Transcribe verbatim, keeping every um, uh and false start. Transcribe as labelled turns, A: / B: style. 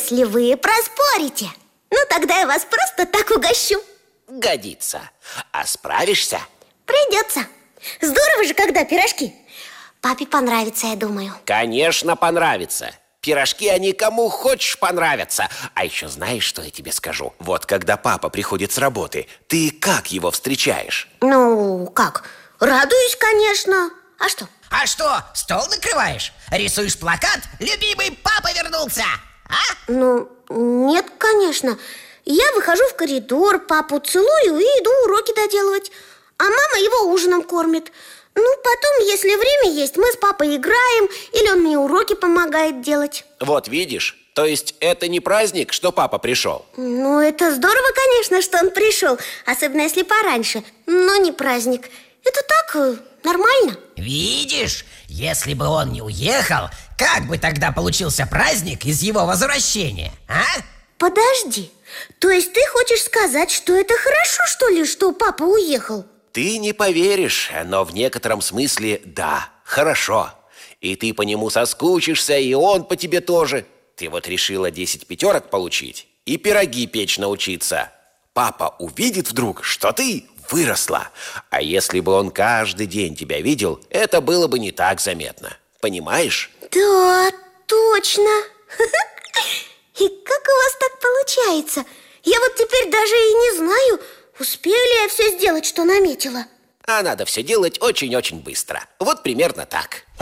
A: если вы проспорите. Ну, тогда я вас просто так угощу.
B: Годится. А справишься?
A: Придется. Здорово же, когда пирожки. Папе понравится, я думаю.
B: Конечно, понравится. Пирожки, они кому хочешь понравятся. А еще знаешь, что я тебе скажу? Вот когда папа приходит с работы, ты как его встречаешь?
A: Ну, как? Радуюсь, конечно. А что?
C: А что, стол накрываешь? Рисуешь плакат? Любимый папа вернулся, а?
A: Ну, нет, конечно. Я выхожу в коридор, папу целую и иду уроки доделывать. А мама его ужином кормит. Ну, потом, если время есть, мы с папой играем, или он мне уроки помогает делать.
B: Вот видишь, то есть это не праздник, что папа пришел?
A: Ну, это здорово, конечно, что он пришел. Особенно если пораньше. Но не праздник. Это так, э, нормально.
C: Видишь, если бы он не уехал, как бы тогда получился праздник из его возвращения, а?
A: Подожди, то есть ты хочешь сказать, что это хорошо, что ли, что папа уехал?
B: Ты не поверишь, но в некотором смысле да, хорошо. И ты по нему соскучишься, и он по тебе тоже. Ты вот решила десять пятерок получить и пироги печь научиться. Папа увидит вдруг, что ты выросла. А если бы он каждый день тебя видел, это было бы не так заметно. Понимаешь?
A: Да, точно. И как у вас так получается? Я вот теперь даже и не знаю, успею ли я все сделать, что наметила.
B: А надо все делать очень-очень быстро. Вот примерно так.